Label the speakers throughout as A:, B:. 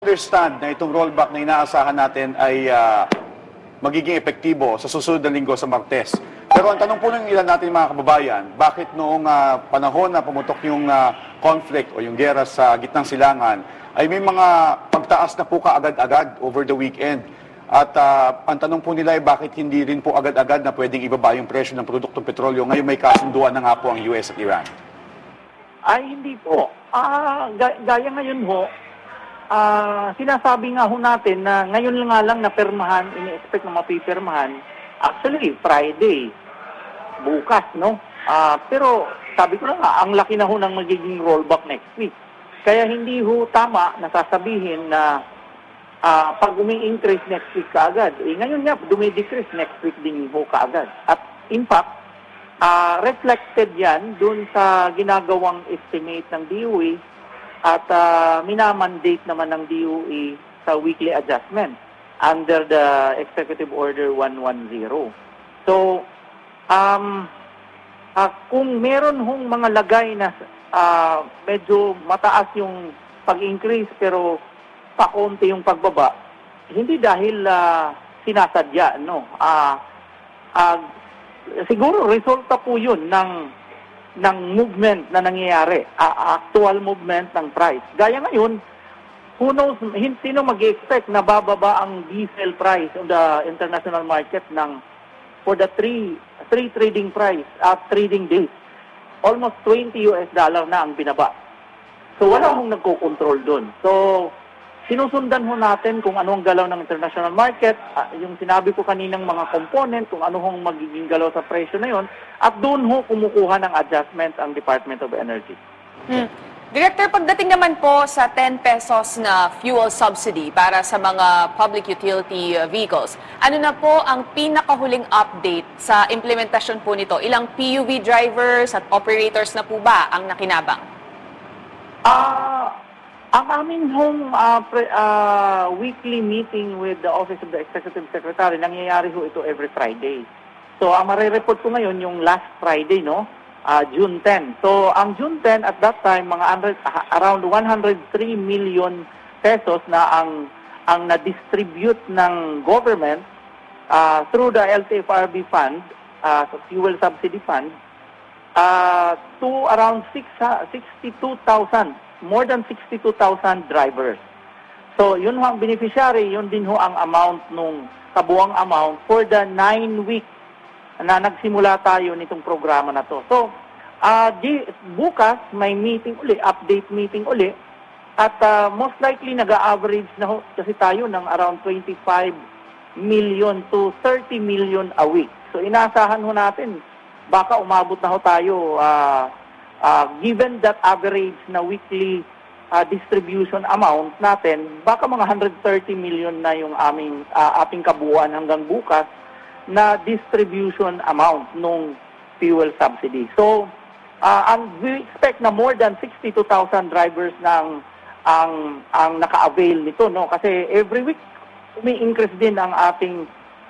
A: Understand na itong rollback na inaasahan natin ay magiging epektibo sa susunod na linggo sa Martes. Pero ang tanong po ng ilan natin mga kababayan, bakit noong panahon na pumutok yung conflict o yung gera sa gitnang silangan, ay may mga pagtaas na po kaagad-agad over the weekend. At ang tanong po nila ay bakit hindi rin po agad-agad na pwedeng ibaba yung presyo ng produktong petrolyo. Ngayon may kasunduan na nga po ang US at Iran.
B: Ay, hindi po. Gaya ngayon ho, sinasabi nga ho natin na ngayon nga lang napirmahan, ini-expect na mapipirmahan, actually, Friday, bukas, no? Pero sabi ko na nga, ang laki na ho ng magiging rollback next week. Kaya hindi ho tama na sasabihin na pag umi-increase next week kaagad, ngayon nga, dumi-decrease next week din ho kaagad. At in fact, reflected yan dun sa ginagawang estimate ng DOE at minamandate naman ng DOE sa weekly adjustment under the Executive Order 110. So, kung meron hong mga lagay na medyo mataas yung pag-increase pero pakonti yung pagbaba, hindi dahil sinasadya, no? Siguro resulta po yun ng movement na nangyayari, actual movement ng price. Gaya ngayon, who knows, sino mag-expect na bababa ang diesel price on the international market for the three trading price at trading days. Almost $20 na ang binaba. So wala hong nagko-control doon. So sinusundan ho natin kung ano ang galaw ng international market, yung sinabi ko kaninang mga component, kung ano hong magiging galaw sa presyo na yon, at doon ho kumukuha ng adjustment ang Department of Energy.
C: Director, pagdating naman po sa 10 pesos na fuel subsidy para sa mga public utility vehicles, ano na po ang pinakahuling update sa implementasyon po nito? Ilang PUV drivers at operators na po ba ang nakinabang?
B: Ang amin hong weekly meeting with the Office of the Executive Secretary, nangyayari ho ito every Friday. So, ang marireport ko ngayon yung last Friday, no? June 10. So, ang June 10 at that time, around 103 million pesos na ang na-distribute ng government through the LTFRB fund, fuel subsidy fund, to around 62,000. More than 62,000 drivers. So, yun ho ang beneficiary, yun din ho ang amount nung kabuang amount for the 9 weeks na nagsimula tayo nitong programa na to. So, bukas may meeting uli, update meeting uli, at most likely nag-average na ho kasi tayo ng around 25 million to 30 million a week. So, inaasahan ho natin, baka umabot na ho tayo given that average na weekly distribution amount natin, baka mga 130 million na yung ating kabuuan hanggang bukas na distribution amount nung fuel subsidy. So, we expect na more than 62,000 drivers ang naka-avail nito, no? Kasi every week umi-increase din ang ating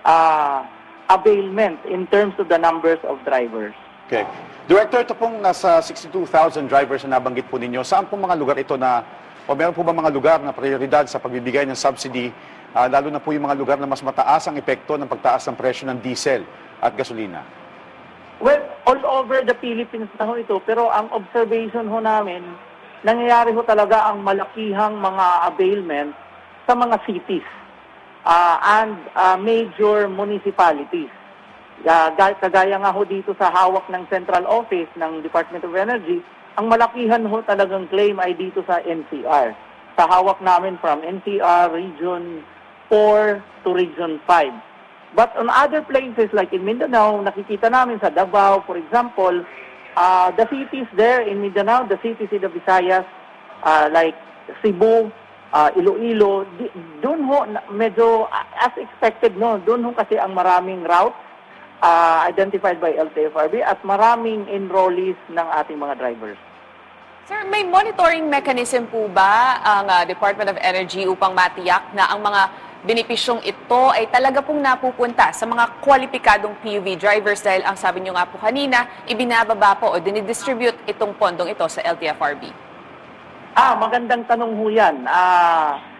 B: availment in terms of the numbers of drivers.
A: Okay. Director, ito pong nasa 62,000 drivers na nabanggit po ninyo. Saan pong mga lugar ito o meron po ba mga lugar na prioridad sa pagbibigay ng subsidy, lalo na po yung mga lugar na mas mataas ang epekto ng pagtaas ng presyo ng diesel at gasolina?
B: Well, all over the Philippines na ho ito, pero ang observation ho namin, nangyayari ho talaga ang malakihang mga availment sa mga cities and major municipalities. Kagaya nga ho dito sa hawak ng Central Office ng Department of Energy, ang malakihan ho talagang claim ay dito sa NCR. Sa hawak namin from NCR Region 4 to Region 5. But on other places like in Mindanao, nakikita namin sa Davao, for example, the cities there in Mindanao, the cities in the Visayas, like Cebu, Iloilo, doon ho medyo as expected, no? Doon ho kasi ang maraming routes identified by LTFRB at maraming enrollees ng ating mga drivers.
C: Sir, may monitoring mechanism po ba ang Department of Energy upang matiyak na ang mga benepisyong ito ay talaga pong napupunta sa mga kwalipikadong PUV drivers dahil ang sabi nyo nga po kanina, ibinababa po o dinidistribute itong pondong ito sa LTFRB?
B: Magandang tanong ho yan.